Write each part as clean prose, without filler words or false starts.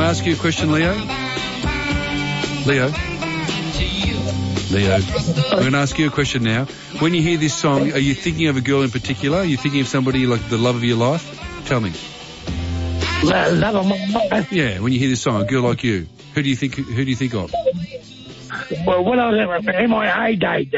ask you a question, Leo? Leo, I'm going to ask you a question now. When you hear this song, are you thinking of a girl in particular? Are you thinking of somebody like the love of your life? Tell me. Love of my life? Yeah, when you hear this song, a girl like you, who do you think of? Well, when I was in my days,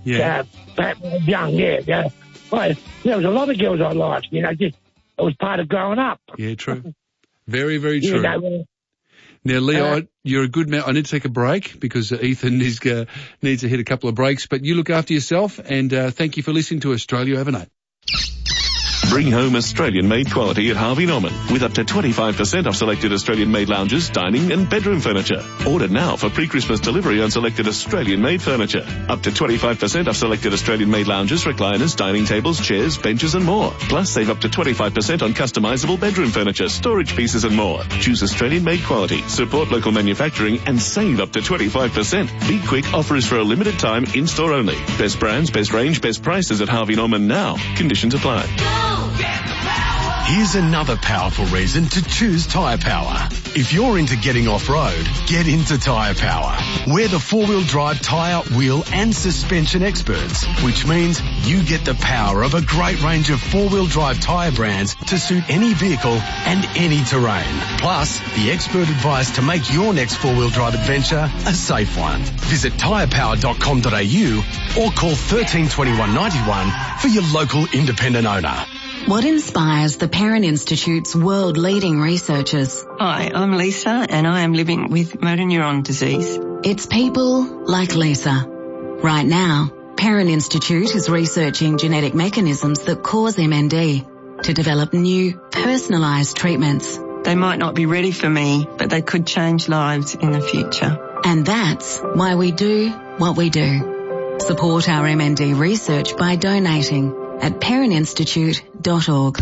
young, yeah. Well, there was a lot of girls I liked, just it was part of growing up. Yeah, true. Very, very true. Now, Leo, you're a good man. I need to take a break because Ethan needs to hit a couple of breaks. But you look after yourself, and thank you for listening to Australia Overnight. Bring home Australian-made quality at Harvey Norman with up to 25% off selected Australian-made lounges, dining and bedroom furniture. Order now for pre-Christmas delivery on selected Australian-made furniture. Up to 25% off selected Australian-made lounges, recliners, dining tables, chairs, benches and more. Plus, save up to 25% on customizable bedroom furniture, storage pieces and more. Choose Australian-made quality, support local manufacturing and save up to 25%. Be quick, offer is for a limited time, in-store only. Best brands, best range, best prices at Harvey Norman now. Conditions apply. Here's another powerful reason to choose Tyre Power. If you're into getting off-road, get into Tyre Power. We're the four-wheel drive tyre, wheel and suspension experts, which means you get the power of a great range of four-wheel drive tyre brands to suit any vehicle and any terrain. Plus, the expert advice to make your next four-wheel drive adventure a safe one. Visit tyrepower.com.au or call 132191 for your local independent owner. What inspires the Perrin Institute's world-leading researchers? Hi, I'm Lisa and I am living with motor neuron disease. It's people like Lisa. Right now, Perrin Institute is researching genetic mechanisms that cause MND to develop new, personalised treatments. They might not be ready for me, but they could change lives in the future. And that's why we do what we do. Support our MND research by donating at perrininstitute.org.